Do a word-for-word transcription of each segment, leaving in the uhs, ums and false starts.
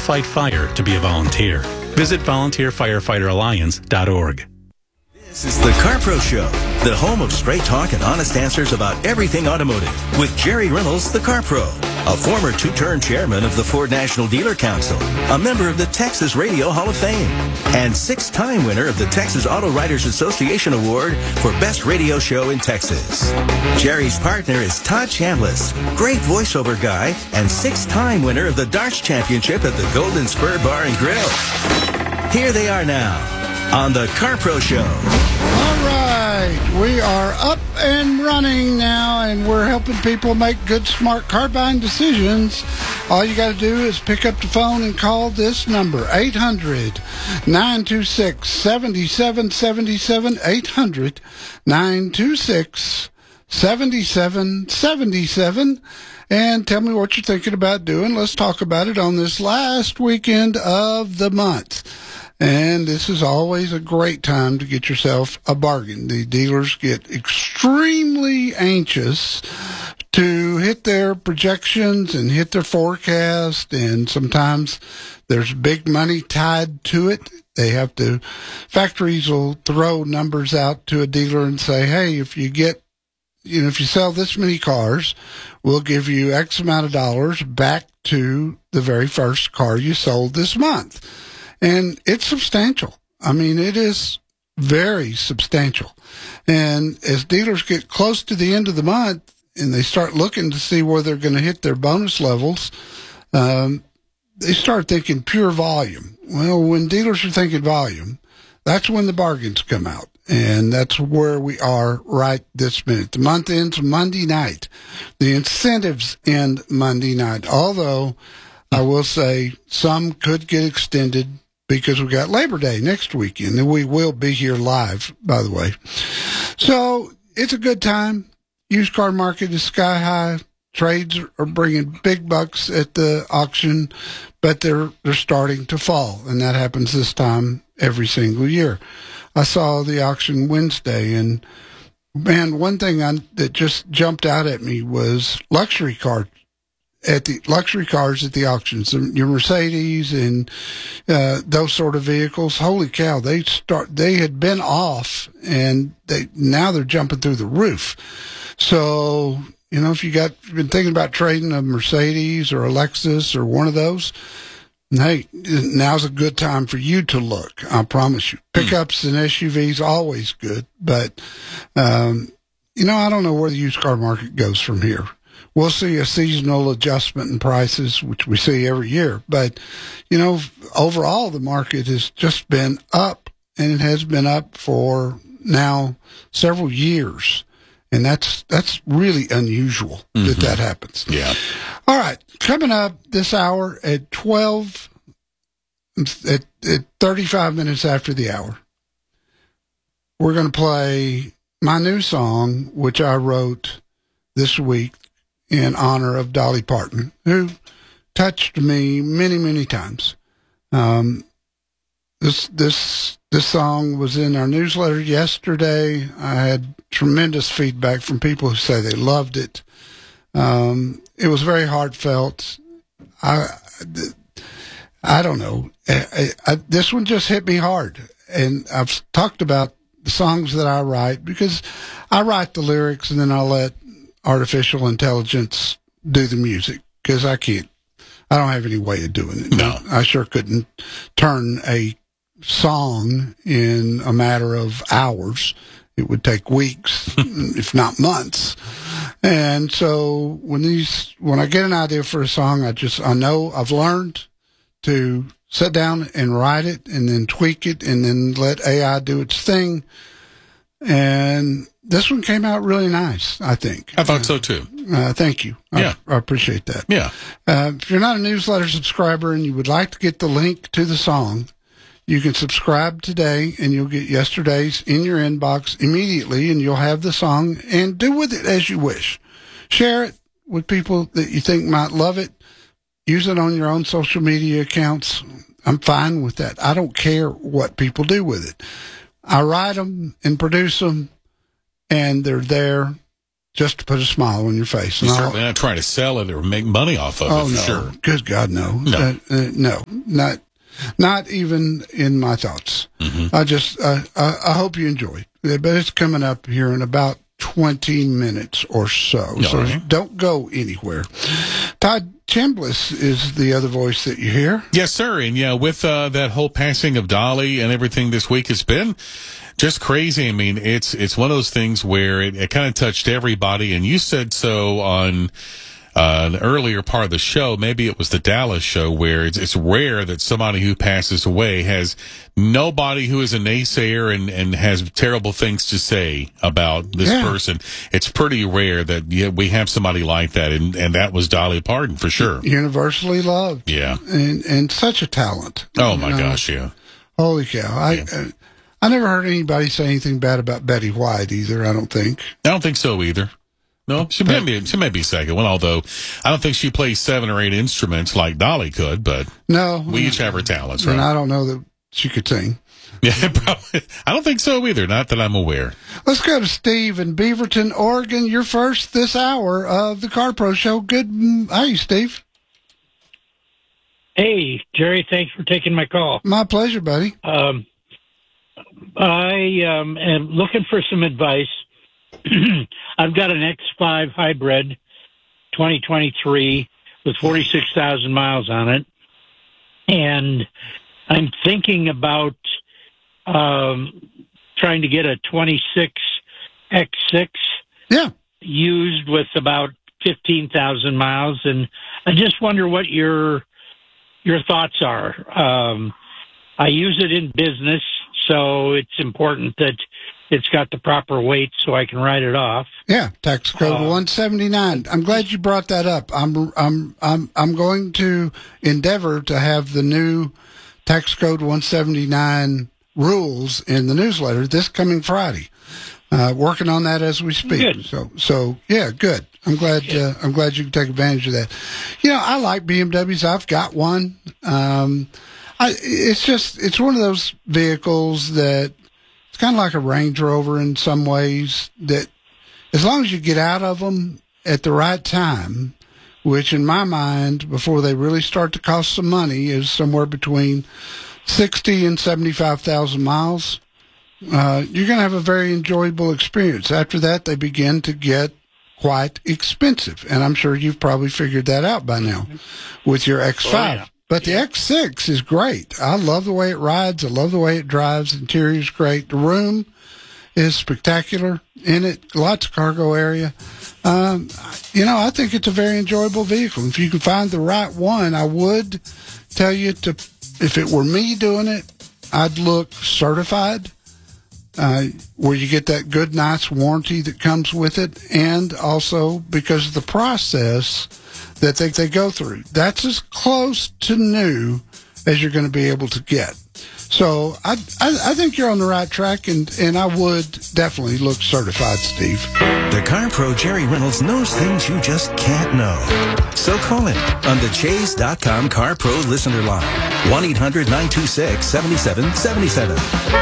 fight fire to be a volunteer. Visit volunteer firefighter alliance dot org. This is the CarPro Show, the home of straight talk and honest answers about everything automotive, with Jerry Reynolds, the CarPro, a former two-term chairman of the Ford National Dealer Council, a member of the Texas Radio Hall of Fame, and six-time winner of the Texas Auto Writers Association Award for Best Radio Show in Texas. Jerry's partner is Todd Chambliss, great voiceover guy, and six-time winner of the Darts Championship at the Golden Spur Bar and Grill. Here they are now on the CarPro Show. All right, we are up and running now, and we're helping people make good, smart car buying decisions. All you got to do is pick up the phone and call this number, eight hundred, nine two six, seven seven seven seven, eight hundred, nine two six, seven seven seven seven, and tell me what you're thinking about doing. Let's talk about it on this last weekend of the month. And this is always a great time to get yourself a bargain. The dealers get extremely anxious to hit their projections and hit their forecast, and sometimes there's big money tied to it. They have to, factories will throw numbers out to a dealer and say, hey, if you get, you know, if you sell this many cars, we'll give you X amount of dollars back to the very first car you sold this month. And it's substantial. I mean, it is very substantial. And as dealers get close to the end of the month and they start looking to see where they're going to hit their bonus levels, um, they start thinking pure volume. Well, when dealers are thinking volume, that's when the bargains come out. And that's where we are right this minute. The month ends Monday night. The incentives end Monday night. Although I will say some could get extended because we got Labor Day next weekend, and we will be here live, by the way. So it's a good time. Used car market is sky high. Trades are bringing big bucks at the auction, but they're they're starting to fall, and that happens this time every single year. I saw the auction Wednesday, and man, one thing I, that just jumped out at me was luxury car at the luxury cars at the auctions, your Mercedes and uh, those sort of vehicles. Holy cow! They start. They had been off, and they now they're jumping through the roof. So you know, if you got you've been thinking about trading a Mercedes or a Lexus or one of those, hey, now's a good time for you to look. I promise you. Pickups and S U Vs always good, but um, you know, I don't know where the used car market goes from here. We'll see a seasonal adjustment in prices, which we see every year. But, you know, overall, the market has just been up, and it has been up for now several years. And that's that's really unusual mm-hmm. that that happens. Yeah. All right. Coming up this hour at twelve, at, at thirty-five minutes after the hour, we're going to play my new song, which I wrote this week in honor of Dolly Parton, who touched me many, many times. Um, this this this song was in our newsletter yesterday. I had tremendous feedback from people who say they loved it. Um, it was very heartfelt. I I don't know. I, I, this one just hit me hard, and I've talked about the songs that I write because I write the lyrics and then I let artificial intelligence do the music because I can't, I don't have any way of doing it. No. I sure couldn't turn a song in a matter of hours. It would take weeks, if not months. And so when these, when I get an idea for a song, I just, I know I've learned to sit down and write it and then tweak it and then let A I do its thing. And this one came out really nice, I think. I thought so, too. Uh, thank you. Yeah. I, I appreciate that. Yeah. Uh, if you're not a newsletter subscriber and you would like to get the link to the song, you can subscribe today and you'll get yesterday's in your inbox immediately, and you'll have the song and do with it as you wish. Share it with people that you think might love it. Use it on your own social media accounts. I'm fine with that. I don't care what people do with it. I write them and produce them, and they're there just to put a smile on your face. You're And certainly not trying to sell it or make money off of oh, it, for no. sure. Good God, no. No. Uh, uh, no, not not even in my thoughts. Mm-hmm. I just, uh, I, I hope you enjoy it. But it's coming up here in about twenty minutes or so. All so right. don't go anywhere. Todd Chambliss is the other voice that you hear. Yes, sir. And yeah, with uh, that whole passing of Dolly and everything this week, it's been just crazy. I mean, it's it's one of those things where it, it kind of touched everybody. And you said so on uh, an earlier part of the show. Maybe it was the Dallas show, where it's, it's rare that somebody who passes away has nobody who is a naysayer and, and has terrible things to say about this Yeah. person. It's pretty rare that yeah, we have somebody like that. And, and that was Dolly Parton for sure. Universally loved. Yeah. And, and such a talent. Oh, You my know, gosh, yeah. Holy cow. I, Yeah. uh, I never heard anybody say anything bad about Betty White either, I don't think. I don't think so either. No, she may be, she may be second one, although I don't think she plays seven or eight instruments like Dolly could, but No. we each have our talents, And right? I don't know that she could sing. Yeah, probably. I don't think so either, not that I'm aware. Let's go to Steve in Beaverton, Oregon. You're first this hour of the Car Pro Show. Good. Hey, Steve. Hey, Jerry, thanks for taking my call. My pleasure, buddy. Um, I um, am looking for some advice. I've got an X five hybrid twenty twenty-three with forty-six thousand miles on it. And I'm thinking about um, trying to get a twenty-six X six Yeah. used with about fifteen thousand miles. And I just wonder what your your thoughts are. Um, I use it in business, so it's important that it's got the proper weight so I can write it off. Yeah, tax code Uh, one seventy-nine. I'm glad you brought that up. I'm I'm I'm I'm going to endeavor to have the new tax code one seventy-nine rules in the newsletter this coming Friday. Uh, working on that as we speak. Good. So so yeah, good. I'm glad uh, I'm glad you can take advantage of that. You know, I like B M Ws. I've got one. Um, I, it's just it's one of those vehicles that it's kind of like a Range Rover in some ways, that as long as you get out of them at the right time, which in my mind, before they really start to cost some money, is somewhere between sixty and seventy-five thousand miles, uh, you're going to have a very enjoyable experience. After that, they begin to get quite expensive, and I'm sure you've probably figured that out by now with your X five. Oh, yeah. But the X six is great. I love the way it rides. I love the way it drives. The interior's great. The room is spectacular in it. Lots of cargo area. Um, you know, I think it's a very enjoyable vehicle. If you can find the right one, I would tell you to, if it were me doing it, I'd look certified, uh, where you get that good, nice warranty that comes with it, and also because of the process that they, they go through. That's as close to new as you're going to be able to get. So I, I I think you're on the right track, and, and I would definitely look certified, Steve. The Car Pro Jerry Reynolds knows things you just can't know. So call him on the Chase dot com Car Pro listener line. one eight hundred nine two six seven seven seven seven.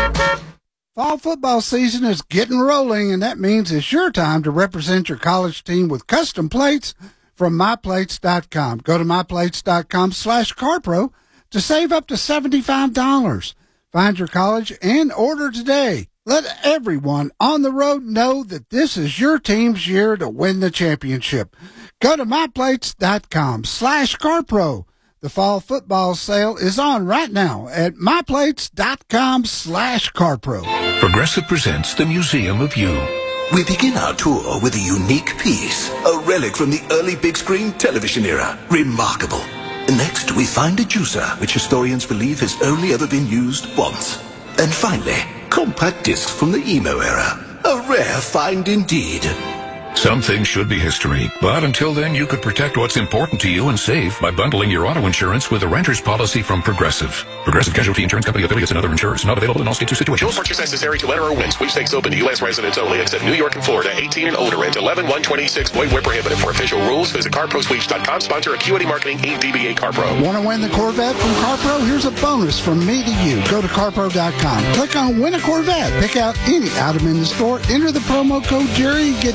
Fall football season is getting rolling, and that means it's your time to represent your college team with custom plates from my plates dot com. Go to my plates dot com slash carpro to save up to seventy-five dollars. Find your college and order today. Let everyone on the road know that this is your team's year to win the championship. Go to my plates dot com slash carpro. The fall football sale is on right now at my plates dot com slash carpro. Progressive presents the Museum of You. We begin our tour with a unique piece, a relic from the early big screen television era. Remarkable. Next, we find a juicer, which historians believe has only ever been used once. And finally, compact discs from the emo era. A rare find indeed. Some things should be history, but until then, you could protect what's important to you and save by bundling your auto insurance with a renter's policy from Progressive. Progressive Casualty Insurance Company affiliates and other insurers. Not available in all states or situations. No purchase necessary to enter or win. Sweepstakes open to U S residents only, except New York and Florida. eighteen and older. Rent eleven one twenty-six. Void where prohibited. For official rules, visit car pro sweeps dot com. Sponsor Acuity Marketing, Incorporated. D B A CarPro. Want to win the Corvette from CarPro? Here's a bonus from me to you. Go to carpro dot com. Click on Win a Corvette. Pick out any item in the store. Enter the promo code Jerry and get two thousand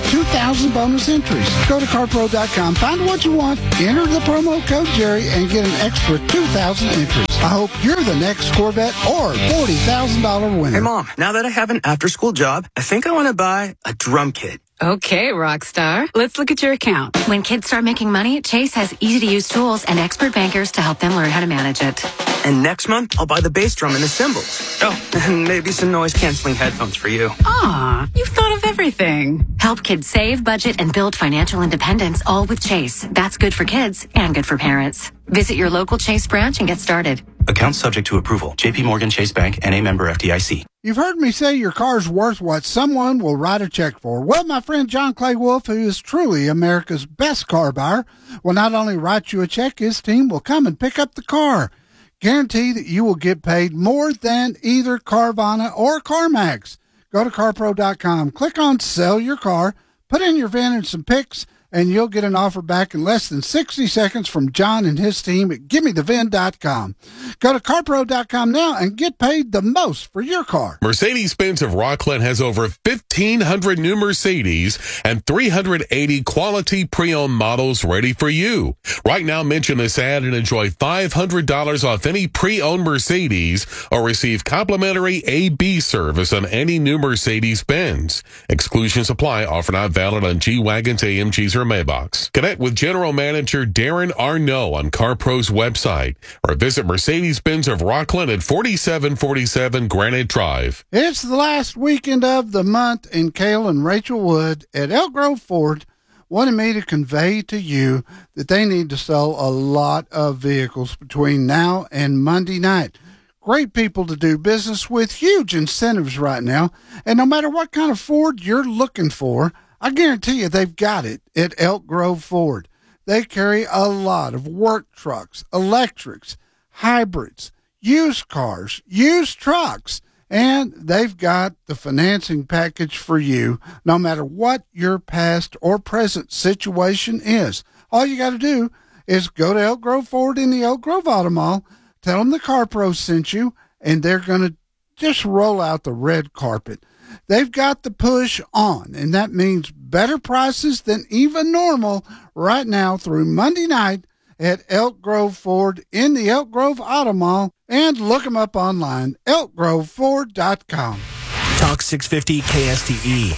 thousand bonus entries. Go to car pro dot com, find what you want, enter the promo code Jerry, and get an extra two thousand entries. I hope you're the next Corvette or forty thousand dollars winner. Hey, Mom, now that I have an after-school job, I think I want to buy a drum kit. Okay, Rockstar. Let's look at your account. When kids start making money, Chase has easy-to-use tools and expert bankers to help them learn how to manage it. And next month, I'll buy the bass drum and the cymbals. Oh, and maybe some noise-canceling headphones for you. Aw, you've thought of everything. Help kids save, budget, and build financial independence, all with Chase. That's good for kids and good for parents. Visit your local Chase branch and get started. Account subject to approval. J P Morgan Chase Bank, N A member F D I C. You've heard me say your car's worth what someone will write a check for. Well, my friend John Clay Wolf, who is truly America's best car buyer, will not only write you a check, his team will come and pick up the car. Guarantee that you will get paid more than either Carvana or CarMax. Go to car pro dot com, click on Sell Your Car, put in your V I N and some pics, and you'll get an offer back in less than sixty seconds from John and his team at give me the V I N dot com. Go to car pro dot com now and get paid the most for your car. Mercedes-Benz of Rockland has over fifteen hundred new Mercedes and three hundred eighty quality pre-owned models ready for you. Right now, mention this ad and enjoy five hundred dollars off any pre-owned Mercedes or receive complimentary A B service on any new Mercedes-Benz. Exclusions apply. Offer not valid on G-Wagons, A M Gs, or Maybachs. Connect with General Manager Darren Arnault on CarPro's website or visit Mercedes-Benz of Rockland at forty-seven forty-seven Granite Drive. It's the last weekend of the month, and Cale and Rachel Wood at Elk Grove Ford wanted me to convey to you that they need to sell a lot of vehicles between now and Monday night. Great people to do business with, huge incentives right now, and no matter what kind of Ford you're looking for, I guarantee you they've got it at Elk Grove Ford. They carry a lot of work trucks, electrics, hybrids, used cars, used trucks, and they've got the financing package for you no matter what your past or present situation is. All you got to do is go to Elk Grove Ford in the Elk Grove Auto Mall, tell them the Car Pro sent you, and they're going to just roll out the red carpet. They've got the push on, and that means better prices than even normal right now through Monday night at Elk Grove Ford in the Elk Grove Auto Mall, and look them up online, elk grove ford dot com. Talk six fifty K S T E.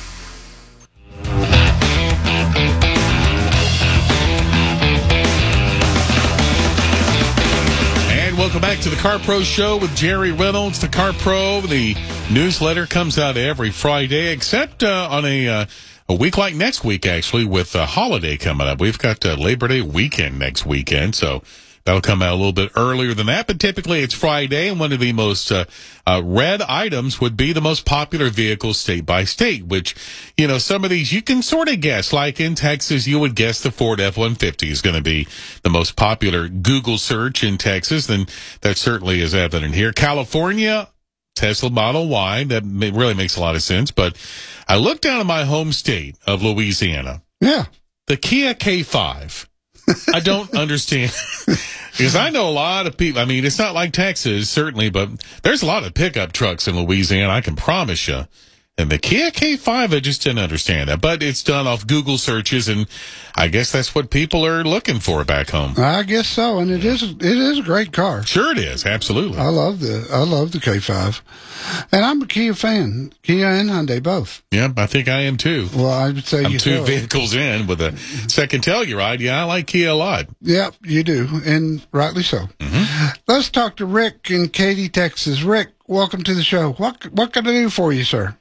Welcome back to the Car Pro Show with Jerry Reynolds. The Car Pro, the newsletter comes out every Friday, except uh, on a uh, a week like next week, actually, with a holiday coming up. We've got uh, Labor Day weekend next weekend, so that'll come out a little bit earlier than that. But typically it's Friday, and one of the most uh, uh, read items would be the most popular vehicles state by state, which, you know, some of these you can sort of guess. Like in Texas, you would guess the Ford F one fifty is going to be the most popular Google search in Texas, and that certainly is evident here. California, Tesla Model Y, that really makes a lot of sense. But I look down at my home state of Louisiana. Yeah. The Kia K five. I don't understand, because I know a lot of people. I mean, it's not like Texas, certainly, but there's a lot of pickup trucks in Louisiana, I can promise you. And the Kia K five, I just didn't understand that. But it's done off Google searches, and I guess that's what people are looking for back home. I guess so, and it is it is a great car. Sure it is, absolutely. I love the I love the K five, and I'm a Kia fan, Kia and Hyundai both. Yeah, I think I am too. Well, I would say I'm you two so. vehicles in with a second Telluride. Yeah, I like Kia a lot. Yep, you do, and rightly so. Mm-hmm. Let's talk to Rick in Katy, Texas. Rick, welcome to the show. What what can I do for you, sir?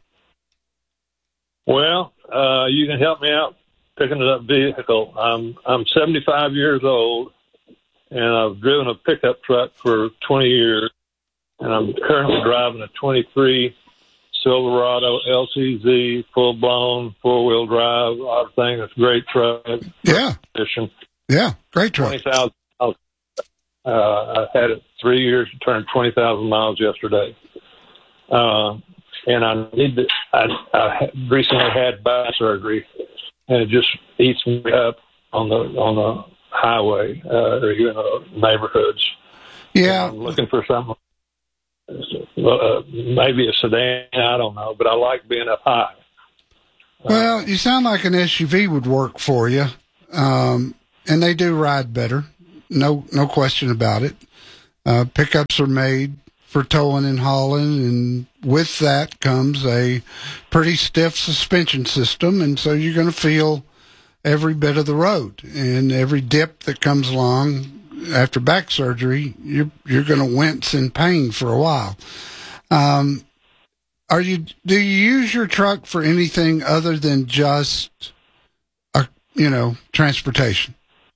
Well, uh, you can help me out picking up vehicle. I'm I'm seventy-five years old, and I've driven a pickup truck for twenty years, and I'm currently driving a twenty-three Silverado L C Z, full blown four wheel drive. Everything. It's a great truck. Yeah. Condition. Yeah, great truck. Twenty thousand miles. Uh, I had it three years. It turned twenty thousand miles yesterday. Uh, And I need to, I, I recently had back surgery, and it just eats me up on the on the highway uh, or in the neighborhoods. Yeah, and I'm looking for something, uh, maybe a sedan. I don't know, but I like being up high. Well, you sound like an S U V would work for you, um, and they do ride better. No, no question about it. Uh, pickups are made for towing and hauling, and with that comes a pretty stiff suspension system, and so you're going to feel every bit of the road, and every dip that comes along after back surgery, you're you're going to wince in pain for a while. Um, are you? Do you use your truck for anything other than just, a, you know, transportation?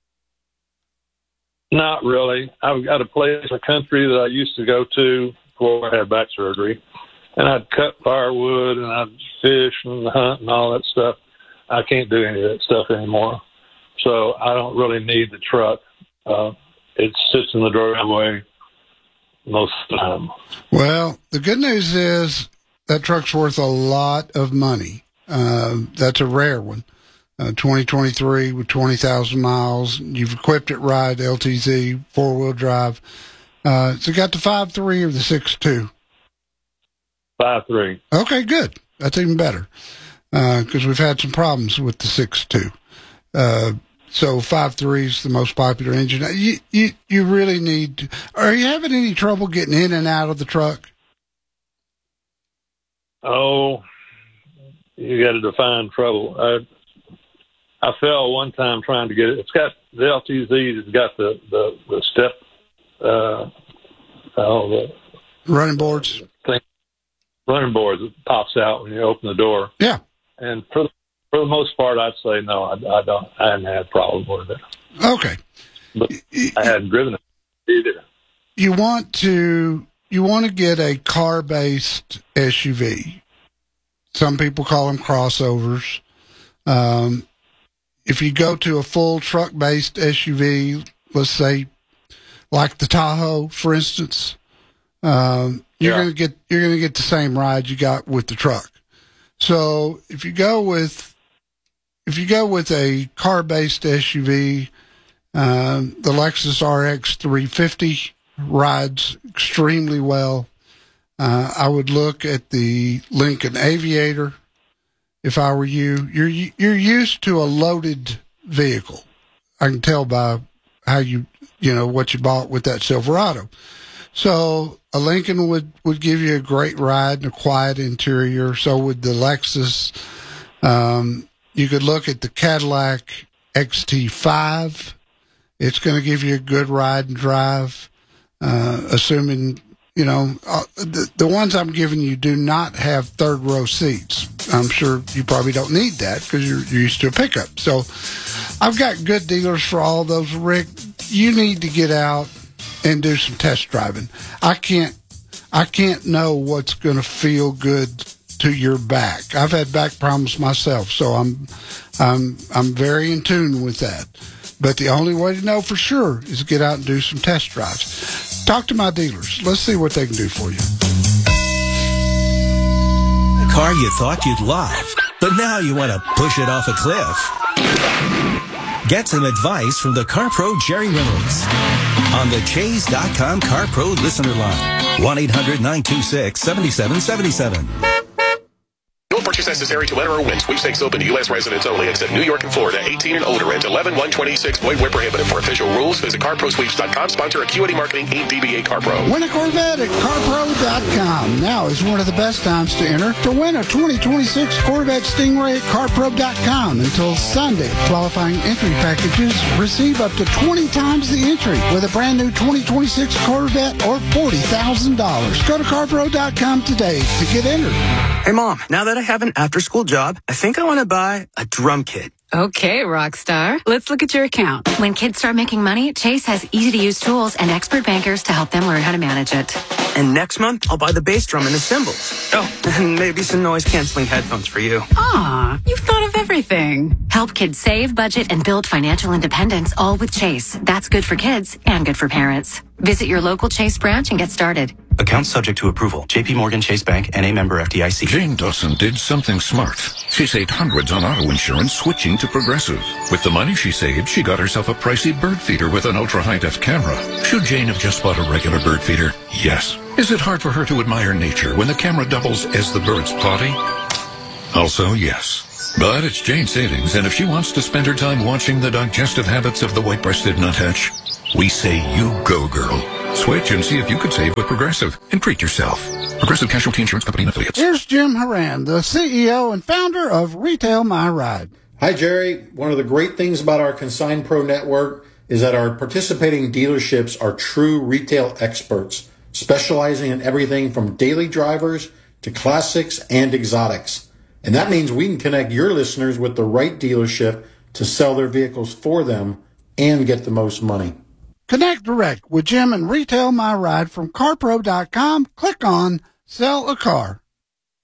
Not really. I've got a place in the country that I used to go to before I had back surgery, and I'd cut firewood and I'd fish and hunt and all that stuff. I can't do any of that stuff anymore, so I don't really need the truck. Uh, it sits in the driveway most of the time. Well, the good news is that truck's worth a lot of money. Uh, that's a rare one. Uh, twenty twenty-three with twenty thousand miles. You've equipped it right, L T Z, four-wheel drive. Uh, so got the five three or the six two? five three. Okay, good. That's even better because uh, we've had some problems with the six two. Uh, so five three is the most popular engine. You, you, you really need to, are you having any trouble getting in and out of the truck? Oh, you got to define trouble. I, I fell one time trying to get it. It's got the L T Z. It's got the the, the step, uh, oh, the running boards. Thing, running boards that pops out when you open the door. Yeah. And for the, for the most part, I'd say no. I, I don't. I haven't had a problem with it. Okay. But I hadn't driven it either. You want to you want to get a car-based S U V. Some people call them crossovers. Um, if you go to a full truck-based S U V, let's say like the Tahoe, for instance, um, you're yeah. gonna get you're gonna get the same ride you got with the truck. So if you go with if you go with a car-based S U V, um, the Lexus R X three fifty rides extremely well. Uh, I would look at the Lincoln Aviator. If I were you, you're you're used to a loaded vehicle. I can tell by how you you know what you bought with that Silverado. So a Lincoln would, would give you a great ride and a quiet interior. So would the Lexus. Um, you could look at the Cadillac X T five. It's going to give you a good ride and drive, uh, assuming. You know, uh, the, the ones I'm giving you do not have third row seats. I'm sure you probably don't need that because you're, you're used to a pickup. So I've got good dealers for all those, Rick. You need to get out and do some test driving. I can't, I can't know what's going to feel good to your back. I've had back problems myself, so I'm, I'm, I'm very in tune with that. But the only way to know for sure is to get out and do some test drives. Talk to my dealers. Let's see what they can do for you. A car you thought you'd love, but now you want to push it off a cliff. Get some advice from the CarPro Jerry Reynolds on the Chase dot com CarPro listener line. one eight hundred nine two six seven seven seven seven. No purchase necessary to enter or win. Sweepstakes open to U S residents only, except New York and Florida. eighteen and older and eleven one twenty-six. Void where prohibited. For official rules, visit car pro sweeps dot com. Sponsor Acuity Marketing, Incorporated. D B A CarPro. Win a Corvette at car pro dot com. Now is one of the best times to enter to win a twenty twenty-six Corvette Stingray at car pro dot com until Sunday. Qualifying entry packages receive up to twenty times the entry with a brand new twenty twenty-six Corvette or forty thousand dollars. Go to car pro dot com today to get entered. Hey, Mom, now that I have an after-school job, I think I want to buy a drum kit. Okay, Rockstar. Let's look at your account. When kids start making money, Chase has easy-to-use tools and expert bankers to help them learn how to manage it. And next month, I'll buy the bass drum and the cymbals. Oh, and maybe some noise-canceling headphones for you. Aw, you've thought of everything. Help kids save, budget, and build financial independence, all with Chase. That's good for kids and good for parents. Visit your local Chase branch and get started. Account subject to approval. J P Morgan Chase Bank, N A member F D I C. Jane Dawson did something smart. She saved hundreds on auto insurance switching to Progressive. With the money she saved, she got herself a pricey bird feeder with an ultra-high-def camera. Should Jane have just bought a regular bird feeder? Yes. Is it hard for her to admire nature when the camera doubles as the bird's potty? Also, yes. But it's Jane Savings, and if she wants to spend her time watching the digestive habits of the white-breasted nuthatch, we say you go, girl. Switch and see if you could save with Progressive and treat yourself. Progressive Casualty Insurance Company and Affiliates. Here's Jim Horan, the C E O and founder of Retail My Ride. Hi, Jerry. One of the great things about our Consign Pro network is that our participating dealerships are true retail experts, specializing in everything from daily drivers to classics and exotics. And that means we can connect your listeners with the right dealership to sell their vehicles for them and get the most money. Connect direct with Jim and Retail My Ride from car pro dot com. Click on Sell a Car.